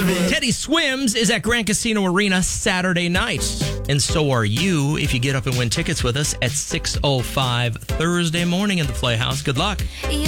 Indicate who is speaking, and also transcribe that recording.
Speaker 1: Teddy Swims is at Grand Casino Arena Saturday night. And so are you if you get up and win tickets with us at 6:05 Thursday morning in the Playhouse. Good luck.
Speaker 2: You